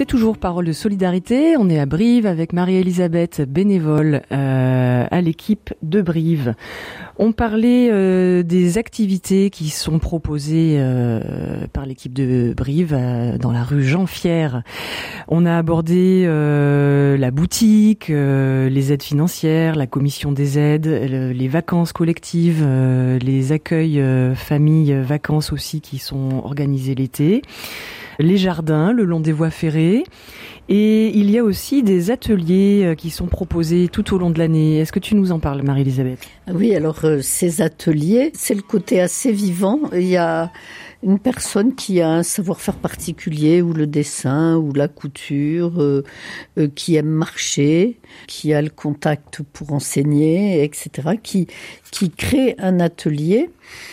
C'est toujours Parole de solidarité. On est à Brive avec Marie-Elisabeth, bénévole à l'équipe de Brive. On parlait des activités qui sont proposées par l'équipe de Brive dans la rue Jean-Fière. On a abordé la boutique, les aides financières, la commission des aides, les vacances collectives, les accueils familles vacances aussi qui sont organisés l'été, les jardins le long des voies ferrées. Et il y a aussi des ateliers qui sont proposés tout au long de l'année. Est-ce que tu nous en parles, Marie-Elisabeth ? Oui, alors ces ateliers, c'est le côté assez vivant. Il y a une personne qui a un savoir-faire particulier, ou le dessin, ou la couture, qui aime marcher, qui a le contact pour enseigner, etc., qui crée un atelier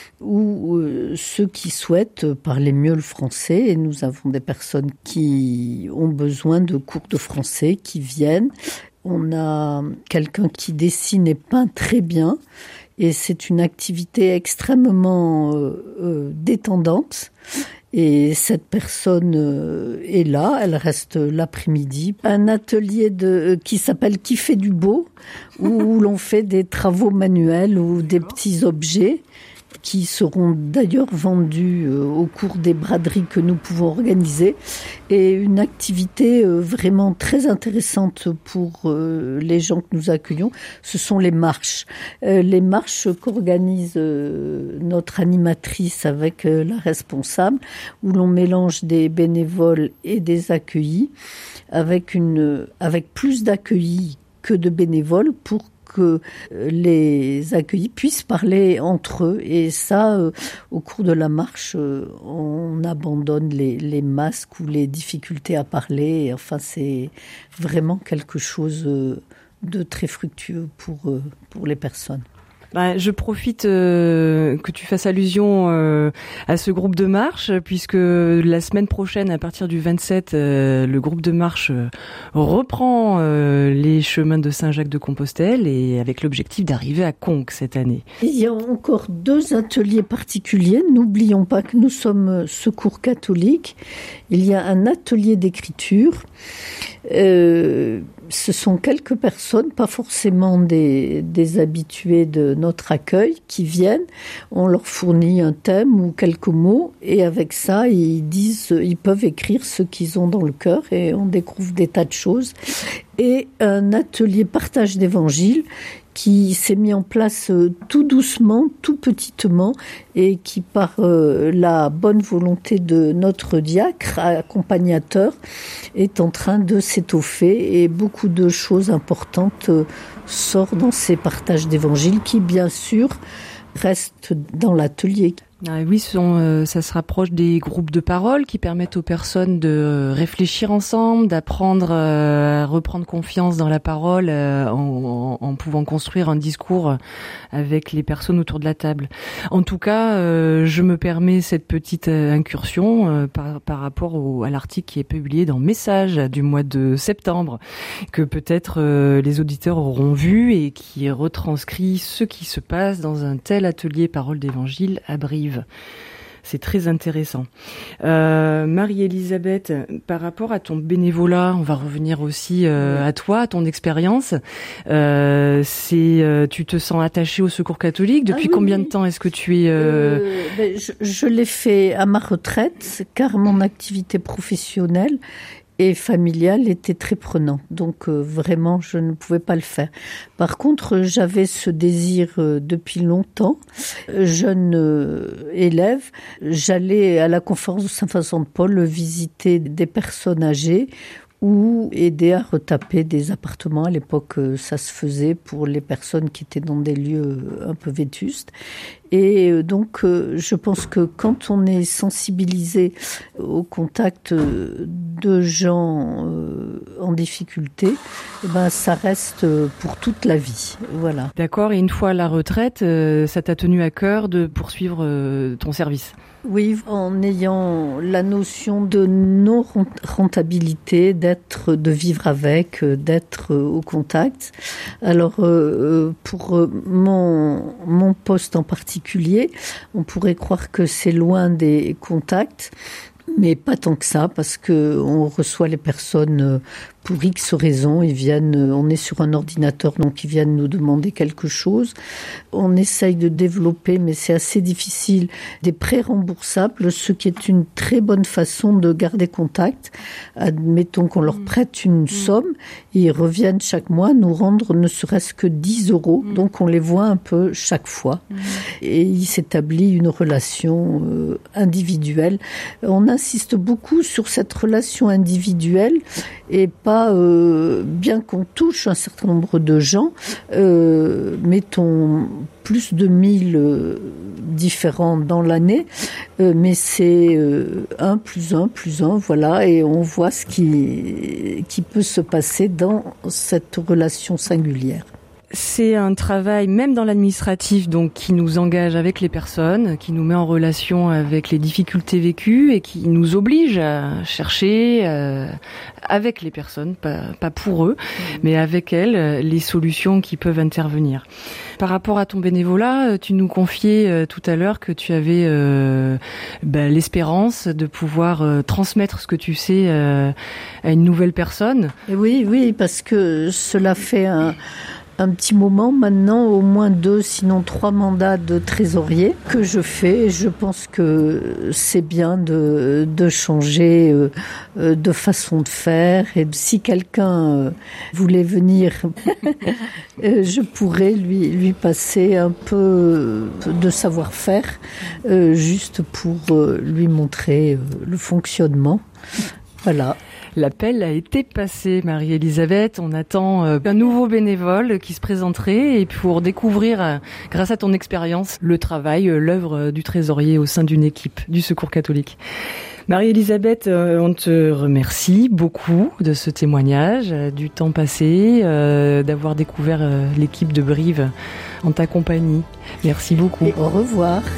où ceux qui souhaitent parler mieux le français, et nous avons des personnes qui ont besoin de cours de français qui viennent. On a quelqu'un qui dessine et peint très bien, et c'est une activité extrêmement détendante. Et cette personne est là, elle reste l'après-midi. Un atelier qui s'appelle Qui fait du beau, où l'on fait des travaux manuels ou des petits objets qui seront d'ailleurs vendus au cours des braderies que nous pouvons organiser. Et une activité vraiment très intéressante pour les gens que nous accueillons, ce sont les marches. Les marches qu'organise notre animatrice avec la responsable, où l'on mélange des bénévoles et des accueillis, avec plus d'accueillis que de bénévoles pour que les accueillis puissent parler entre eux. Et ça, au cours de la marche, on abandonne les masques ou les difficultés à parler. Enfin, c'est vraiment quelque chose de très fructueux pour les personnes. Je profite que tu fasses allusion à ce groupe de marche, puisque la semaine prochaine, à partir du 27, le groupe de marche reprend les chemins de Saint-Jacques-de-Compostelle, et avec l'objectif d'arriver à Conques cette année. Il y a encore 2 ateliers particuliers. N'oublions pas que nous sommes Secours catholique. Il y a un atelier d'écriture. Ce sont quelques personnes, pas forcément des habitués de notre accueil, qui viennent. On leur fournit un thème ou quelques mots, et avec ça, ils peuvent écrire ce qu'ils ont dans le cœur, et on découvre des tas de choses. Et un atelier partage d'évangile qui s'est mis en place tout doucement, tout petitement, et qui, par la bonne volonté de notre diacre, accompagnateur, est en train de s'étoffer, et beaucoup de choses importantes sortent dans ces partages d'évangile qui, bien sûr, restent dans l'atelier. Ah oui, ça se rapproche des groupes de parole qui permettent aux personnes de réfléchir ensemble, d'apprendre à reprendre confiance dans la parole en pouvant construire un discours avec les personnes autour de la table. En tout cas, je me permets cette petite incursion par rapport à l'article qui est publié dans Message du mois de septembre, que peut-être les auditeurs auront vu, et qui retranscrit ce qui se passe dans un tel atelier Parole d'évangile à Brive. C'est très intéressant. Marie-Elisabeth, par rapport à ton bénévolat, on va revenir aussi à toi, à ton expérience. Tu te sens attachée au Secours catholique. Depuis combien de temps est-ce que tu es... Je l'ai fait à ma retraite, car mon activité professionnelle et familiale était très prenant. Donc vraiment, je ne pouvais pas le faire. Par contre, j'avais ce désir depuis longtemps. Jeune élève, j'allais à la conférence de Saint-Vincent de Paul visiter des personnes âgées ou aider à retaper des appartements. À l'époque, ça se faisait pour les personnes qui étaient dans des lieux un peu vétustes. Et donc, je pense que quand on est sensibilisé au contact de gens en difficulté, ça reste pour toute la vie. Voilà. D'accord. Et une fois à la retraite, ça t'a tenu à cœur de poursuivre ton service ? Oui, en ayant la notion de non-rentabilité, de vivre avec, d'être au contact. Alors, pour mon poste en particulier, on pourrait croire que c'est loin des contacts. Mais pas tant que ça, parce que on reçoit les personnes pour X raisons. Ils viennent, on est sur un ordinateur, donc ils viennent nous demander quelque chose. On essaye de développer, mais c'est assez difficile, des prêts remboursables, ce qui est une très bonne façon de garder contact. Admettons qu'on leur prête une somme, et ils reviennent chaque mois nous rendre ne serait-ce que 10 €. Donc on les voit un peu chaque fois. Et il s'établit une relation individuelle. On insiste beaucoup sur cette relation individuelle et pas, bien qu'on touche un certain nombre de gens, mettons plus de 1000 différents dans l'année, mais c'est 1 plus 1 plus 1, voilà, et on voit ce qui peut se passer dans cette relation singulière. C'est un travail, même dans l'administratif, donc qui nous engage avec les personnes, qui nous met en relation avec les difficultés vécues et qui nous oblige à chercher avec les personnes, pas pour eux, mais avec elles, les solutions qui peuvent intervenir. Par rapport à ton bénévolat, tu nous confiais tout à l'heure que tu avais l'espérance de pouvoir transmettre ce que tu sais à une nouvelle personne. Et oui, parce que cela fait un petit moment maintenant, au moins 2, sinon 3 mandats de trésorier que je fais. Et je pense que c'est bien de changer de façon de faire. Et si quelqu'un voulait venir, je pourrais lui passer un peu de savoir-faire, juste pour lui montrer le fonctionnement. Voilà. L'appel a été passé, Marie-Elisabeth. On attend un nouveau bénévole qui se présenterait et pour découvrir, grâce à ton expérience, le travail, l'œuvre du trésorier au sein d'une équipe du Secours catholique. Marie-Elisabeth, on te remercie beaucoup de ce témoignage, du temps passé, d'avoir découvert l'équipe de Brive en ta compagnie. Merci beaucoup. Et au revoir.